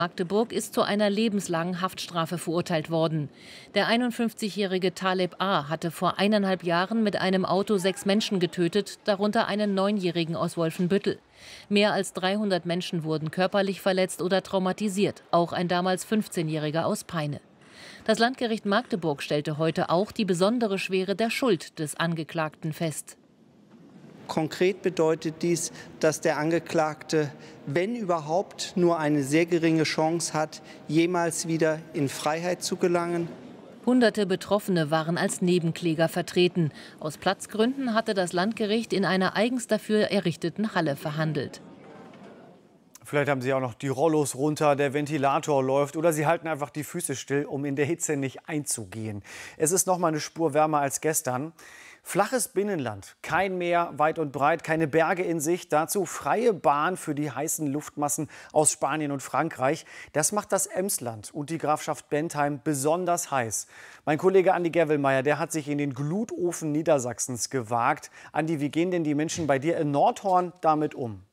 Magdeburg ist zu einer lebenslangen Haftstrafe verurteilt worden. Der 51-jährige Taleb A. hatte vor 1,5 Jahren mit einem Auto 6 Menschen getötet, darunter einen 9-jährigen aus Wolfenbüttel. Mehr als 300 Menschen wurden körperlich verletzt oder traumatisiert, auch ein damals 15-jähriger aus Peine. Das Landgericht Magdeburg stellte heute auch die besondere Schwere der Schuld des Angeklagten fest. Konkret bedeutet dies, dass der Angeklagte, wenn überhaupt, nur eine sehr geringe Chance hat, jemals wieder in Freiheit zu gelangen. Hunderte Betroffene waren als Nebenkläger vertreten. Aus Platzgründen hatte das Landgericht in einer eigens dafür errichteten Halle verhandelt. Vielleicht haben Sie auch noch die Rollos runter, der Ventilator läuft oder Sie halten einfach die Füße still, um in der Hitze nicht einzugehen. Es ist noch mal eine Spur wärmer als gestern. Flaches Binnenland, kein Meer weit und breit, keine Berge in Sicht. Dazu freie Bahn für die heißen Luftmassen aus Spanien und Frankreich. Das macht das Emsland und die Grafschaft Bentheim besonders heiß. Mein Kollege Andi Gerwelmeier, der hat sich in den Glutofen Niedersachsens gewagt. Andi, wie gehen denn die Menschen bei dir in Nordhorn damit um?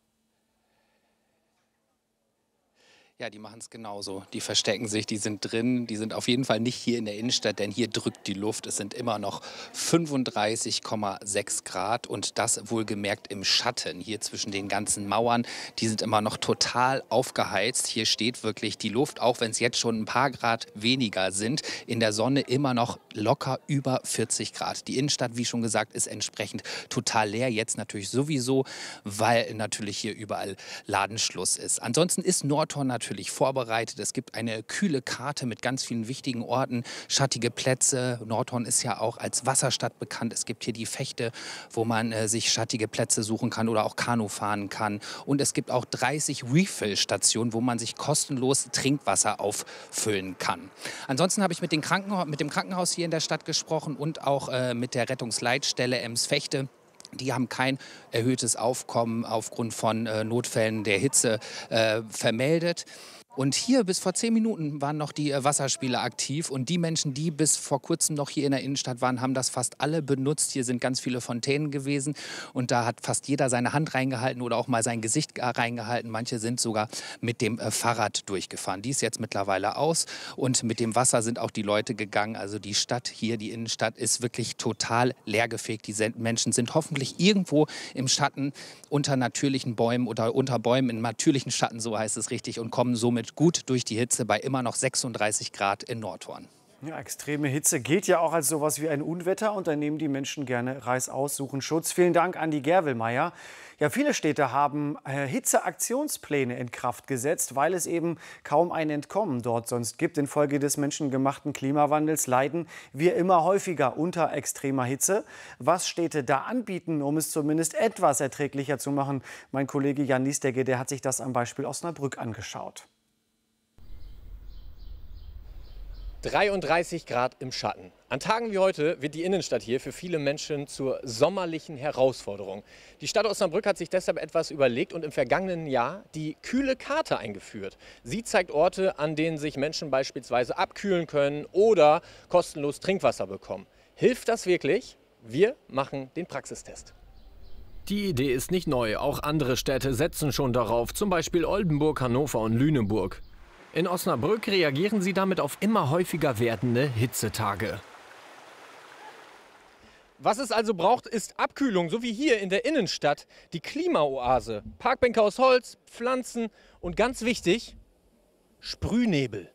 Ja, die machen es genauso. Die verstecken sich, die sind drin. Die sind auf jeden Fall nicht hier in der Innenstadt, denn hier drückt die Luft. Es sind immer noch 35,6 Grad und das wohlgemerkt im Schatten. Hier zwischen den ganzen Mauern, die sind immer noch total aufgeheizt. Hier steht wirklich die Luft, auch wenn es jetzt schon ein paar Grad weniger sind, in der Sonne immer noch locker über 40 Grad. Die Innenstadt, wie schon gesagt, ist entsprechend total leer. Jetzt natürlich sowieso, weil natürlich hier überall Ladenschluss ist. Ansonsten ist Nordhorn natürlich vorbereitet. Es gibt eine kühle Karte mit ganz vielen wichtigen Orten, schattige Plätze. Nordhorn ist ja auch als Wasserstadt bekannt. Es gibt hier die Fechte, wo man sich schattige Plätze suchen kann oder auch Kanu fahren kann. Und es gibt auch 30 Refill-Stationen, wo man sich kostenlos Trinkwasser auffüllen kann. Ansonsten habe ich mit dem Krankenhaus hier in der Stadt gesprochen und auch mit der Rettungsleitstelle Ems-Fechte. Die haben kein erhöhtes Aufkommen aufgrund von Notfällen der Hitze vermeldet. Und hier bis vor 10 Minuten waren noch die Wasserspieler aktiv. Und die Menschen, die bis vor kurzem noch hier in der Innenstadt waren, haben das fast alle benutzt. Hier sind ganz viele Fontänen gewesen. Und da hat fast jeder seine Hand reingehalten oder auch mal sein Gesicht reingehalten. Manche sind sogar mit dem Fahrrad durchgefahren. Die ist jetzt mittlerweile aus. Und mit dem Wasser sind auch die Leute gegangen. Also die Stadt hier, die Innenstadt, ist wirklich total leergefegt. Die Menschen sind hoffentlich irgendwo im Schatten unter natürlichen Bäumen oder unter Bäumen in natürlichen Schatten, so heißt es richtig, und kommen somit gut durch die Hitze bei immer noch 36 Grad in Nordhorn. Ja, extreme Hitze gilt ja auch als sowas wie ein Unwetter und da nehmen die Menschen gerne reißaus, suchen Schutz. Vielen Dank, Andi Gerwelmeier. Ja, viele Städte haben Hitzeaktionspläne in Kraft gesetzt, weil es eben kaum ein Entkommen dort sonst gibt. Infolge des menschengemachten Klimawandels leiden wir immer häufiger unter extremer Hitze. Was Städte da anbieten, um es zumindest etwas erträglicher zu machen? Mein Kollege Jan Niesdegge, der hat sich das am Beispiel Osnabrück angeschaut. 33 Grad im Schatten. An Tagen wie heute wird die Innenstadt hier für viele Menschen zur sommerlichen Herausforderung. Die Stadt Osnabrück hat sich deshalb etwas überlegt und im vergangenen Jahr die kühle Karte eingeführt. Sie zeigt Orte, an denen sich Menschen beispielsweise abkühlen können oder kostenlos Trinkwasser bekommen. Hilft das wirklich? Wir machen den Praxistest. Die Idee ist nicht neu. Auch andere Städte setzen schon darauf, zum Beispiel Oldenburg, Hannover und Lüneburg. In Osnabrück reagieren sie damit auf immer häufiger werdende Hitzetage. Was es also braucht, ist Abkühlung, so wie hier in der Innenstadt. Die Klimaoase. Parkbänke aus Holz, Pflanzen und ganz wichtig, Sprühnebel.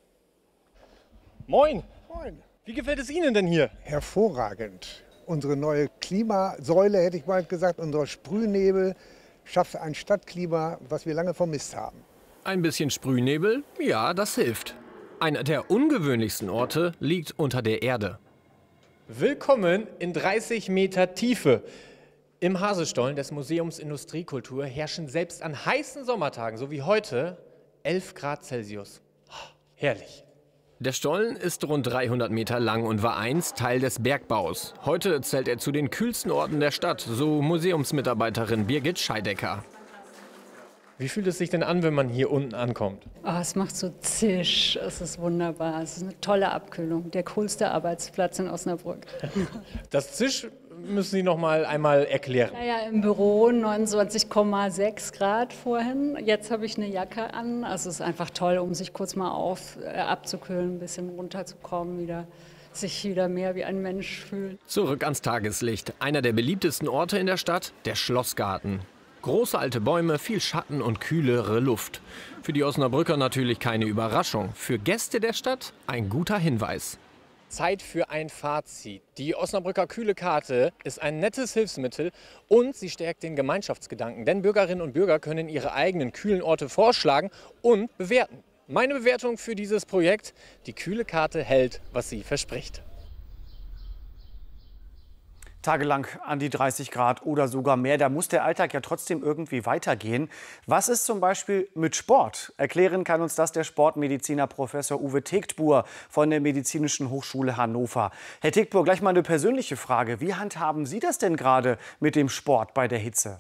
Moin. Moin. Wie gefällt es Ihnen denn hier? Hervorragend. Unsere neue Klimasäule, hätte ich mal gesagt, unser Sprühnebel schafft ein Stadtklima, was wir lange vermisst haben. Ein bisschen Sprühnebel? Ja, das hilft. Einer der ungewöhnlichsten Orte liegt unter der Erde. Willkommen in 30 Meter Tiefe. Im Hasestollen des Museums Industriekultur herrschen selbst an heißen Sommertagen, so wie heute, 11 Grad Celsius. Herrlich. Der Stollen ist rund 300 Meter lang und war einst Teil des Bergbaus. Heute zählt er zu den kühlsten Orten der Stadt, so Museumsmitarbeiterin Birgit Scheidecker. Wie fühlt es sich denn an, wenn man hier unten ankommt? Oh, es macht so zisch, es ist wunderbar, es ist eine tolle Abkühlung, der coolste Arbeitsplatz in Osnabrück. Das Zisch müssen Sie noch mal einmal erklären. Naja, im Büro 29,6 Grad vorhin. Jetzt habe ich eine Jacke an. Also es ist einfach toll, um sich kurz mal abzukühlen, ein bisschen runterzukommen, sich wieder mehr wie ein Mensch fühlen. Zurück ans Tageslicht. Einer der beliebtesten Orte in der Stadt, der Schlossgarten. Große alte Bäume, viel Schatten und kühlere Luft. Für die Osnabrücker natürlich keine Überraschung. Für Gäste der Stadt ein guter Hinweis. Zeit für ein Fazit. Die Osnabrücker kühle Karte ist ein nettes Hilfsmittel und sie stärkt den Gemeinschaftsgedanken. Denn Bürgerinnen und Bürger können ihre eigenen kühlen Orte vorschlagen und bewerten. Meine Bewertung für dieses Projekt: die kühle Karte hält, was sie verspricht. Tagelang an die 30 Grad oder sogar mehr. Da muss der Alltag ja trotzdem irgendwie weitergehen. Was ist zum Beispiel mit Sport? Erklären kann uns das der Sportmediziner Professor Uwe Tegtbuhr von der Medizinischen Hochschule Hannover. Herr Tegtbuhr, gleich mal eine persönliche Frage. Wie handhaben Sie das denn gerade mit dem Sport bei der Hitze?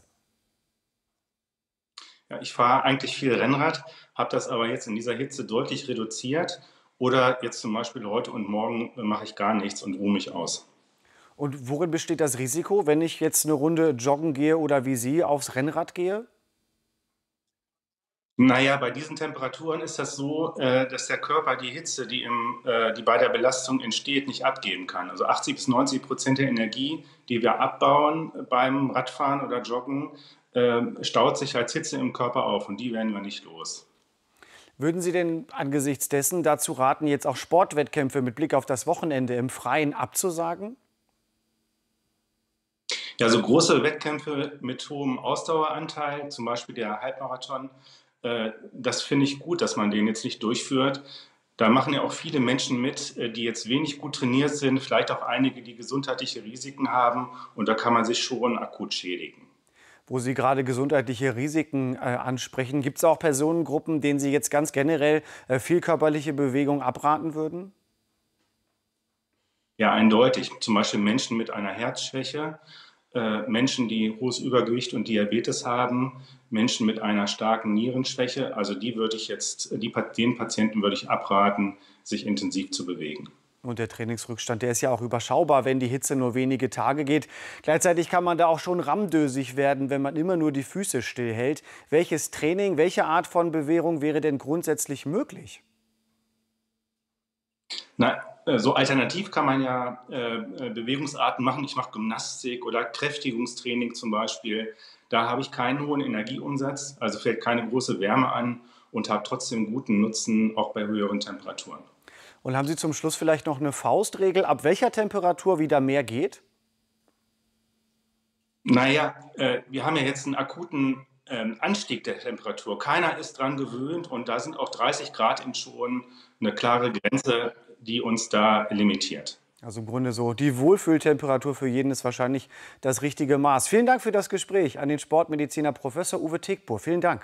Ja, ich fahre eigentlich viel Rennrad, habe das aber jetzt in dieser Hitze deutlich reduziert. Oder jetzt zum Beispiel heute und morgen mache ich gar nichts und ruhe mich aus. Und worin besteht das Risiko, wenn ich jetzt eine Runde joggen gehe oder wie Sie aufs Rennrad gehe? Naja, bei diesen Temperaturen ist das so, dass der Körper die Hitze, die bei der Belastung entsteht, nicht abgeben kann. Also 80-90% der Energie, die wir abbauen beim Radfahren oder Joggen, staut sich als Hitze im Körper auf und die werden wir nicht los. Würden Sie denn angesichts dessen dazu raten, jetzt auch Sportwettkämpfe mit Blick auf das Wochenende im Freien abzusagen? Ja, so große Wettkämpfe mit hohem Ausdaueranteil, zum Beispiel der Halbmarathon, das finde ich gut, dass man den jetzt nicht durchführt. Da machen ja auch viele Menschen mit, die jetzt wenig gut trainiert sind, vielleicht auch einige, die gesundheitliche Risiken haben. Und da kann man sich schon akut schädigen. Wo Sie gerade gesundheitliche Risiken ansprechen, gibt es auch Personengruppen, denen Sie jetzt ganz generell viel körperliche Bewegung abraten würden? Ja, eindeutig. Zum Beispiel Menschen mit einer Herzschwäche, Menschen, die hohes Übergewicht und Diabetes haben, Menschen mit einer starken Nierenschwäche. Also den Patienten würde ich abraten, sich intensiv zu bewegen. Und der Trainingsrückstand, der ist ja auch überschaubar, wenn die Hitze nur wenige Tage geht. Gleichzeitig kann man da auch schon rammdösig werden, wenn man immer nur die Füße stillhält. Welches Training, welche Art von Bewegung wäre denn grundsätzlich möglich? Na, so alternativ kann man ja Bewegungsarten machen. Ich mache Gymnastik oder Kräftigungstraining zum Beispiel. Da habe ich keinen hohen Energieumsatz, also fällt keine große Wärme an und habe trotzdem guten Nutzen, auch bei höheren Temperaturen. Und haben Sie zum Schluss vielleicht noch eine Faustregel, ab welcher Temperatur wieder mehr geht? Naja, wir haben ja jetzt einen akuten Anstieg der Temperatur. Keiner ist dran gewöhnt und da sind auch 30 Grad schon eine klare Grenze, die uns da limitiert. Also im Grunde so, die Wohlfühltemperatur für jeden ist wahrscheinlich das richtige Maß. Vielen Dank für das Gespräch an den Sportmediziner Professor Uwe Tegtbuhr. Vielen Dank.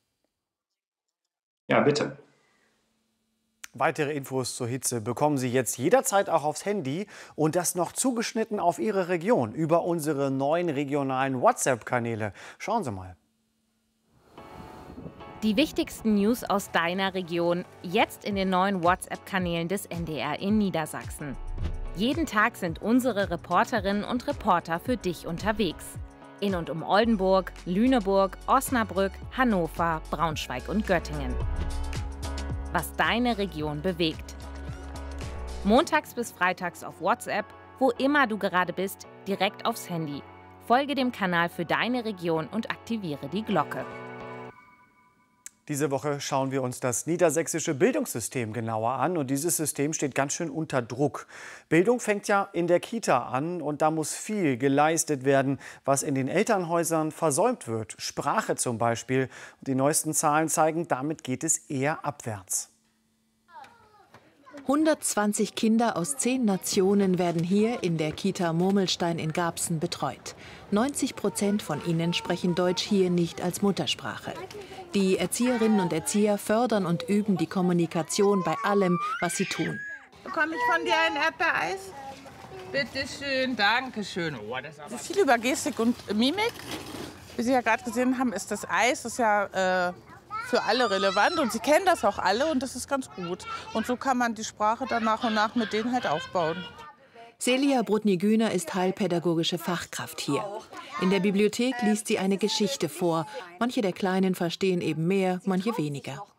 Ja, bitte. Weitere Infos zur Hitze bekommen Sie jetzt jederzeit auch aufs Handy und das noch zugeschnitten auf Ihre Region über unsere neuen regionalen WhatsApp-Kanäle. Schauen Sie mal. Die wichtigsten News aus deiner Region jetzt in den neuen WhatsApp-Kanälen des NDR in Niedersachsen. Jeden Tag sind unsere Reporterinnen und Reporter für dich unterwegs. In und um Oldenburg, Lüneburg, Osnabrück, Hannover, Braunschweig und Göttingen. Was deine Region bewegt. Montags bis freitags auf WhatsApp, wo immer du gerade bist, direkt aufs Handy. Folge dem Kanal für deine Region und aktiviere die Glocke. Diese Woche schauen wir uns das niedersächsische Bildungssystem genauer an. Und dieses System steht ganz schön unter Druck. Bildung fängt ja in der Kita an und da muss viel geleistet werden, was in den Elternhäusern versäumt wird. Sprache zum Beispiel. Und die neuesten Zahlen zeigen, damit geht es eher abwärts. 120 Kinder aus 10 Nationen werden hier in der Kita Murmelstein in Garbsen betreut. 90% von ihnen sprechen Deutsch hier nicht als Muttersprache. Die Erzieherinnen und Erzieher fördern und üben die Kommunikation bei allem, was sie tun. Bekomme ich von dir ein Erdbeereis? Bitte schön, danke schön. Oh, das ist viel über Gestik und Mimik. Wie Sie ja gerade gesehen haben, ist das Eis ist ja für alle relevant und sie kennen das auch alle und das ist ganz gut. Und so kann man die Sprache dann nach und nach mit denen halt aufbauen. Celia Brudny-Güner ist heilpädagogische Fachkraft hier. In der Bibliothek liest sie eine Geschichte vor. Manche der Kleinen verstehen eben mehr, manche weniger.